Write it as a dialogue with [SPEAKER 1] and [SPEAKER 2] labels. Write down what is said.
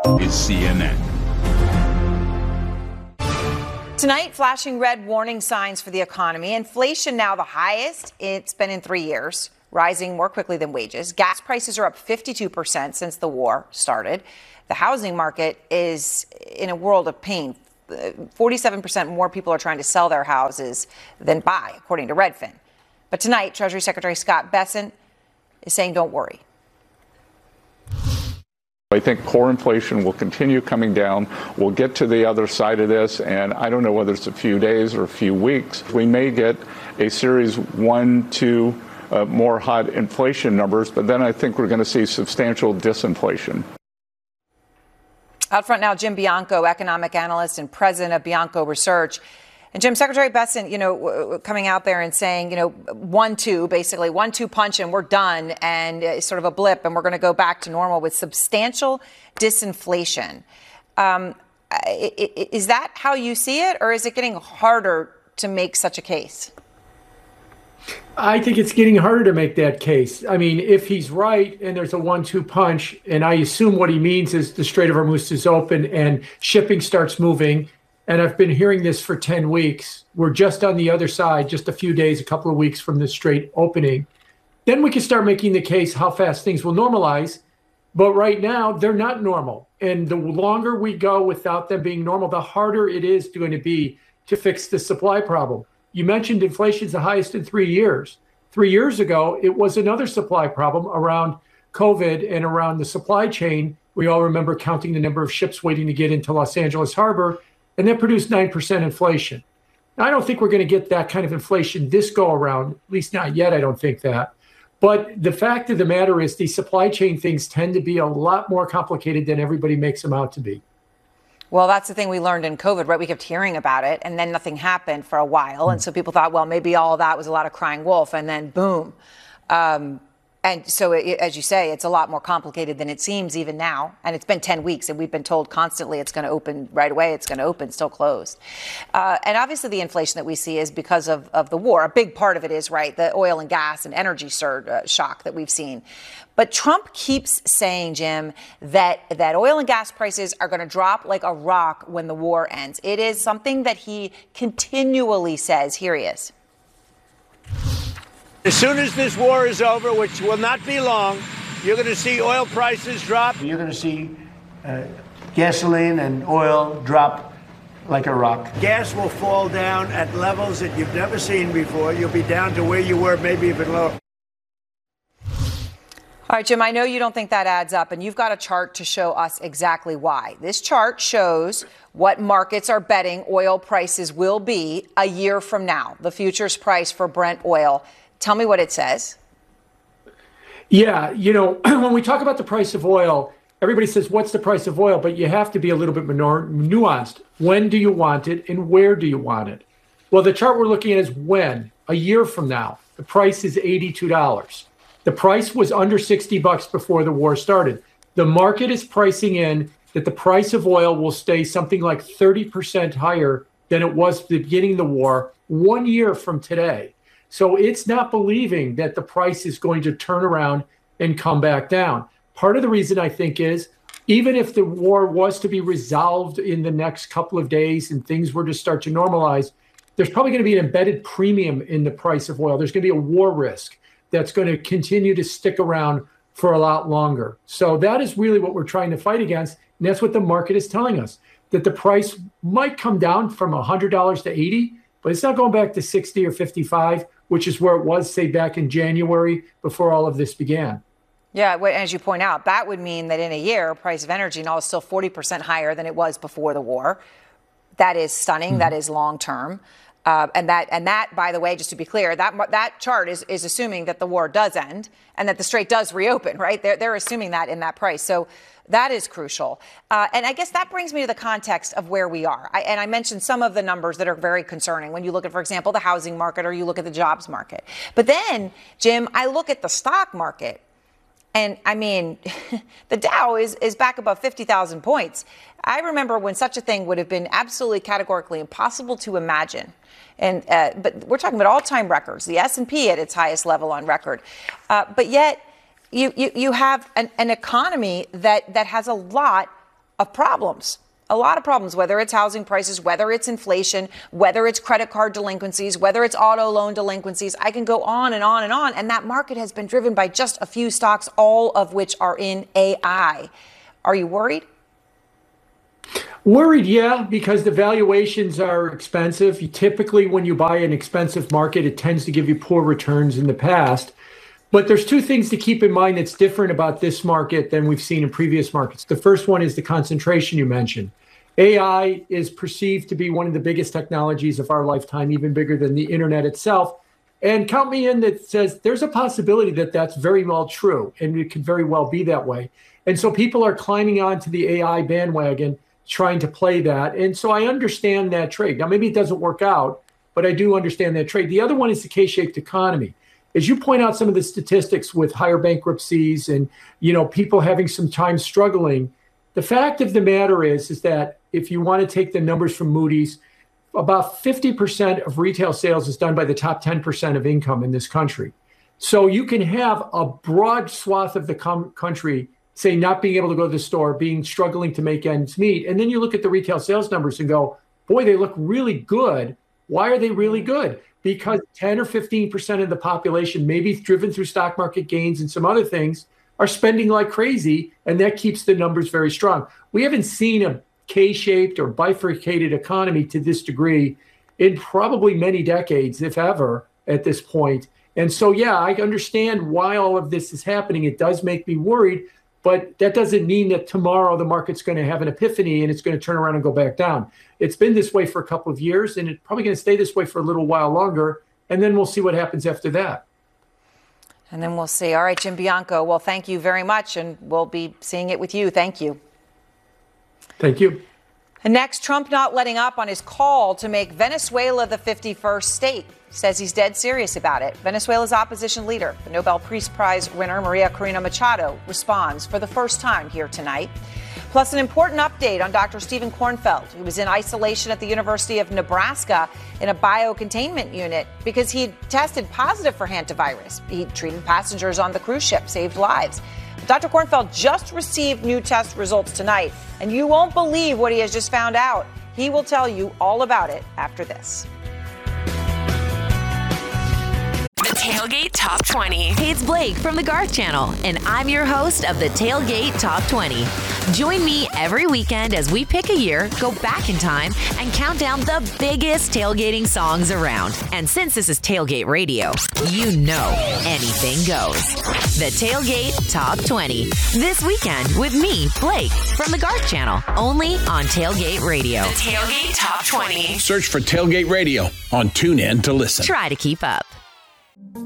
[SPEAKER 1] is CNN.
[SPEAKER 2] Tonight, flashing red warning signs for the economy. Inflation now the highest it's been in 3 years, rising more quickly than wages. Gas prices are up 52% since the war started. The housing market is in a world of pain. 47% more people are trying to sell their houses than buy, according to Redfin. But tonight, Treasury Secretary Scott Bessent is saying don't worry.
[SPEAKER 3] I think core inflation will continue coming down. We'll get to the other side of this, and I don't know whether it's a few days or a few weeks. We may get a series 1, 2 more hot inflation numbers, but then I think we're going to see substantial disinflation.
[SPEAKER 2] Out front now, Jim Bianco, economic analyst and president of Bianco Research. And Jim, Secretary Bessent, coming out there and saying, 1-2, basically 1-2 punch and we're done, and sort of a blip and we're going to go back to normal with substantial disinflation. Is that how you see it, or is it getting harder to make such a case?
[SPEAKER 4] I think it's getting harder to make that case. I mean, if he's right and there's a 1-2 punch, and I assume what he means is the Strait of Hormuz is open and shipping starts moving, and I've been hearing this for 10 weeks, we're just on the other side, just a few days, a couple of weeks from the Strait opening, then we can start making the case how fast things will normalize. But right now, they're not normal. And the longer we go without them being normal, the harder it is going to be to fix the supply problem. You mentioned inflation's the highest in 3 years. 3 years ago, it was another supply problem around COVID and around the supply chain. We all remember counting the number of ships waiting to get into Los Angeles Harbor, and that produced 9% inflation. Now, I don't think we're going to get that kind of inflation this go around, at least not yet, I don't think that. But the fact of the matter is these supply chain things tend to be a lot more complicated than everybody makes them out to be.
[SPEAKER 2] Well, that's the thing we learned in COVID, right? We kept hearing about it, and then nothing happened for a while. And so people thought, well, maybe all of that was a lot of crying wolf, and then boom. And so, as you say, it's a lot more complicated than it seems even now. And it's been 10 weeks, and we've been told constantly it's going to open right away. It's going to open, still closed. And obviously the inflation that we see is because of the war. A big part of it is, right, the oil and gas and energy shock that we've seen. But Trump keeps saying, Jim, that oil and gas prices are going to drop like a rock when the war ends. It is something that he continually says. Here he is.
[SPEAKER 5] As soon as this war is over, which will not be long, you're going to see oil prices drop.
[SPEAKER 6] You're going to see gasoline and oil drop like a rock.
[SPEAKER 5] Gas will fall down at levels that you've never seen before. You'll be down to where you were, maybe even lower.
[SPEAKER 2] All right, Jim, I know you don't think that adds up, and you've got a chart to show us exactly why. This chart shows what markets are betting oil prices will be a year from now, the futures price for Brent oil. Tell me what it says.
[SPEAKER 4] Yeah, when we talk about the price of oil, everybody says, what's the price of oil? But you have to be a little bit more nuanced. When do you want it and where do you want it? Well, the chart we're looking at is when, a year from now. The price is $82. The price was under $60 before the war started. The market is pricing in that the price of oil will stay something like 30% higher than it was at the beginning of the war 1 year from today. So it's not believing that the price is going to turn around and come back down. Part of the reason, I think, is even if the war was to be resolved in the next couple of days and things were to start to normalize, there's probably going to be an embedded premium in the price of oil. There's going to be a war risk that's going to continue to stick around for a lot longer. So that is really what we're trying to fight against. And that's what the market is telling us, that the price might come down from $100 to $80, but it's not going back to 60 or 55, which is where it was, say, back in January before all of this began.
[SPEAKER 2] Yeah, as you point out, that would mean that in a year, price of energy now is still 40% higher than it was before the war. That is stunning. Mm-hmm. That is long term. And that, by the way, just to be clear, that chart is assuming that the war does end and that the Strait does reopen, right? They're assuming that in that price. So that is crucial. And I guess that brings me to the context of where we are. I mentioned some of the numbers that are very concerning when you look at, for example, the housing market or you look at the jobs market. But then, Jim, I look at the stock market. And I mean, the Dow is back above 50,000 points. I remember when such a thing would have been absolutely categorically impossible to imagine. And but we're talking about all-time records, the S&P at its highest level on record. But yet you have an economy that has a lot of problems. A lot of problems, whether it's housing prices, whether it's inflation, whether it's credit card delinquencies, whether it's auto loan delinquencies. I can go on and on and on. And that market has been driven by just a few stocks, all of which are in AI. Are you worried?
[SPEAKER 4] Worried, yeah, because the valuations are expensive. Typically, when you buy an expensive market, it tends to give you poor returns in the past. But there's two things to keep in mind that's different about this market than we've seen in previous markets. The first one is the concentration you mentioned. AI is perceived to be one of the biggest technologies of our lifetime, even bigger than the internet itself. And count me in that says there's a possibility that that's very well true, and it could very well be that way. And so people are climbing onto the AI bandwagon, trying to play that. And so I understand that trade. Now, maybe it doesn't work out, but I do understand that trade. The other one is the K-shaped economy. As you point out some of the statistics with higher bankruptcies and, people having some time struggling, the fact of the matter is that if you want to take the numbers from Moody's, about 50% of retail sales is done by the top 10% of income in this country. So you can have a broad swath of the country, say, not being able to go to the store, struggling to make ends meet. And then you look at the retail sales numbers and go, boy, they look really good. Why are they really good? Because 10 or 15% of the population, maybe driven through stock market gains and some other things, are spending like crazy, and that keeps the numbers very strong. We haven't seen a K-shaped or bifurcated economy to this degree in probably many decades, if ever, at this point. And so, yeah, I understand why all of this is happening. It does make me worried, but that doesn't mean that tomorrow the market's going to have an epiphany and it's going to turn around and go back down. It's been this way for a couple of years, and it's probably going to stay this way for a little while longer, and then we'll see what happens after that.
[SPEAKER 2] And then we'll see. All right, Jim Bianco, well, thank you very much, and we'll be seeing it with you. Thank you.
[SPEAKER 4] Thank you.
[SPEAKER 2] And next, Trump not letting up on his call to make Venezuela the 51st state. Says he's dead serious about it. Venezuela's opposition leader, the Nobel Peace Prize winner Maria Corina Machado, responds for the first time here tonight. Plus, an important update on Dr. Stephen Kornfeld, who was in isolation at the University of Nebraska in a biocontainment unit because he tested positive for hantavirus. He treated passengers on the cruise ship, saved lives. Dr. Kornfeld just received new test results tonight, and you won't believe what he has just found out. He will tell you all about it after this.
[SPEAKER 1] The Tailgate Top 20. Hey, it's Blake from the Garth Channel, and I'm your host of the Tailgate Top 20. Join me every weekend as we pick a year, go back in time, and count down the biggest tailgating songs around. And since this is Tailgate Radio, you know anything goes. The Tailgate Top 20. This weekend with me, Blake, from the Garth Channel, only on Tailgate Radio. The Tailgate Top 20.
[SPEAKER 7] Search for Tailgate Radio on TuneIn to listen.
[SPEAKER 1] Try to keep up.